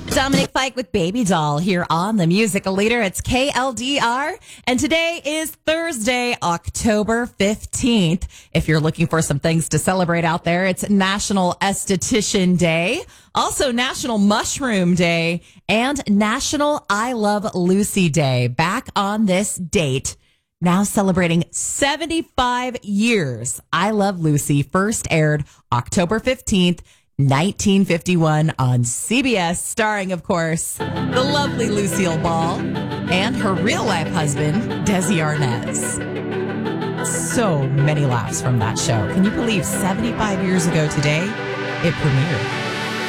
Dominic Fike with Baby Doll here on the Musical Leader. It's KLDR, and today is Thursday, October 15th. If you're looking for some things to celebrate out there, it's National Esthetician Day, also National Mushroom Day, and National I Love Lucy Day. Back on this date, now celebrating 75 years, I Love Lucy first aired October 15th, 1951 on CBS, starring, of course, the lovely Lucille Ball and her real-life husband, Desi Arnaz. So many laughs from that show. Can you believe 75 years ago today, it premiered?